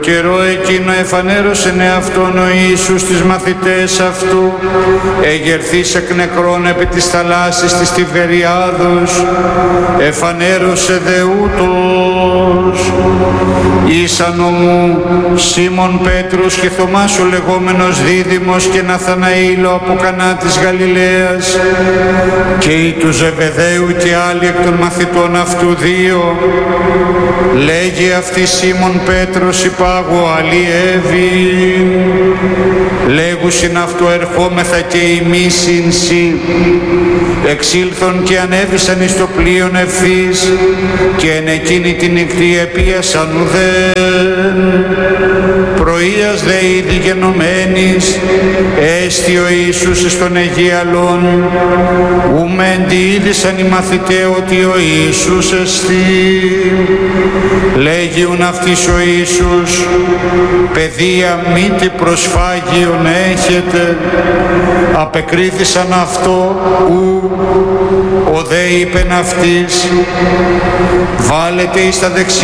καιρό εκείνο εφανέρωσεν εαυτόν ο Ιησούς τις μαθητές αυτού, εγερθείς εκ νεκρών επί της θαλάσσης της Τιβεριάδος, εφανέρωσε δε ούτως ήσαν ομού Σίμων Πέτρος και Θωμάς ο λεγόμενος Δίδυμος και Ναθαναήλ από Κανά της Γαλιλαίας και οι του Ζεβεδαίου και άλλοι εκ των μαθητών αυτού δύο. Λέγει αυτή Σίμων Πέτρος υπάγω αλλιεύει, λέγουσιν αυτό ερχόμεθα και εμείς συν σοι. Εξήλθον και ανέβησαν εις το πλοίον ευθύς και εν εκείνη την νυχτή επίασαν ουδέν. Πρωίας δε ήδη γενομένης έστι ο Ιησούς εις τον Αιγίαλον, ου μεν τι είδησαν οι μαθηταί ότι ο Ιησούς εστί. Λέγιον αυτής ο Ιησούς, παιδεία μήτη προσφάγιον έχετε. Απεκρίθησαν αυτό ου ο δε είπεν αυτής, βάλετε εις τα δεξιά